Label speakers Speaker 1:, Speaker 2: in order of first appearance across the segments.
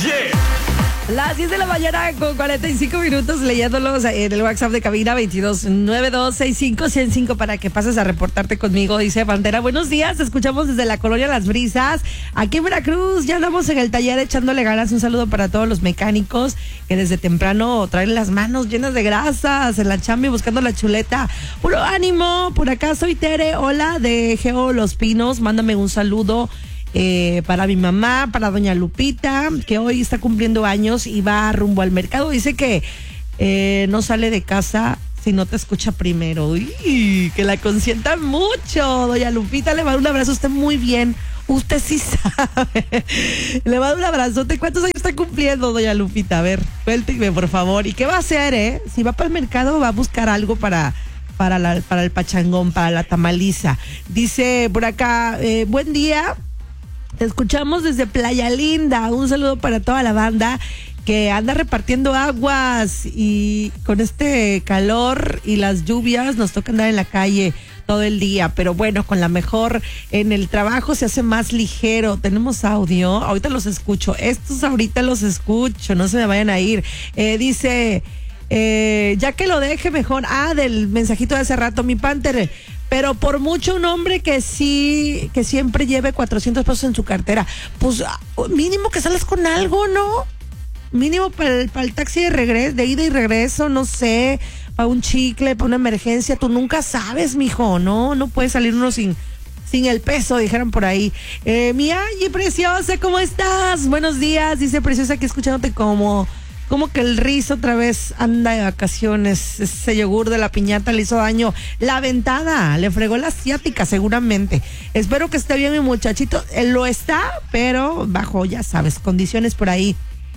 Speaker 1: Las 10 de la mañana con 45 minutos leyéndolos en el WhatsApp de cabina 2292651005 para que pases a reportarte conmigo. Dice Bandera, buenos días, te escuchamos desde la colonia Las Brisas, aquí en Veracruz. Ya andamos en el taller echándole ganas. Un saludo para todos los mecánicos que desde temprano traen las manos llenas de grasas en la chamba y buscando la chuleta. Puro ánimo, por acá soy Tere, hola, de Geo Los Pinos. Mándame un saludo para mi mamá, para doña Lupita, que hoy está cumpliendo años y va rumbo al mercado. Dice que no sale de casa si no te escucha primero. Uy, que la consienta mucho, doña Lupita. Le mando un abrazo, usted muy bien. Usted sí sabe. Le mando un abrazote. ¿Cuántos años está cumpliendo, doña Lupita? A ver, cuénteme, por favor. ¿Y qué va a hacer, Si va para el mercado, va a buscar algo para el pachangón, para la tamaliza. Dice por acá, buen día. Te escuchamos desde Playa Linda. Un saludo para toda la banda que anda repartiendo aguas, y con este calor y las lluvias nos toca andar en la calle todo el día, pero bueno, con la mejor en el trabajo se hace más ligero. Tenemos audio, ahorita los escucho, estos ahorita los escucho, no se me vayan a ir. Dice, ya que lo deje mejor, del mensajito de hace rato, mi Panther. Pero por mucho un hombre que siempre lleve 400 pesos en su cartera, pues mínimo que sales con algo, ¿no? Mínimo para el taxi de regreso, de ida y regreso, no sé, para un chicle, para una emergencia. Tú nunca sabes, mijo, no puede salir uno sin el peso, dijeron por ahí. Mi Angie preciosa, ¿cómo estás? Buenos días, dice Preciosa, aquí escuchándote como que el rizo otra vez anda de vacaciones. Ese yogur de la piñata le hizo daño. La ventada, le fregó la asiática seguramente. Espero que esté bien mi muchachito. Él lo está, pero bajo, ya sabes, condiciones por ahí.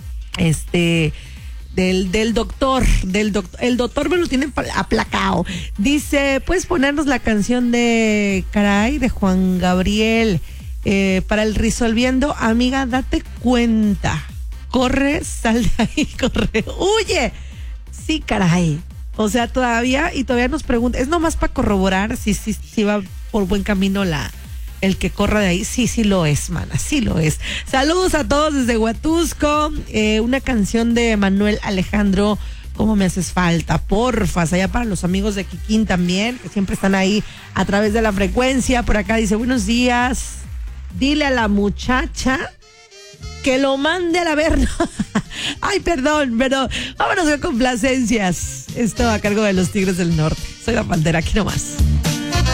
Speaker 1: Del doctor. El doctor me lo tiene aplacado. Dice, ¿puedes ponernos la canción de Caray, de Juan Gabriel? Para el Resolviendo, amiga, date cuenta. Corre, sal de ahí, corre, huye. Sí, caray. O sea, todavía nos pregunta, es nomás para corroborar si va por buen camino el que corra de ahí. Sí lo es, mana, sí lo es. Saludos a todos desde Huatusco. Una canción de Manuel Alejandro, ¿cómo me haces falta? Porfas, allá para los amigos de Kikín también, que siempre están ahí a través de la frecuencia. Por acá dice, buenos días, dile a la muchacha que lo mande a la verna. Ay, perdón, pero vámonos con complacencias. Esto a cargo de los Tigres del Norte. Soy la Pantera, aquí nomás.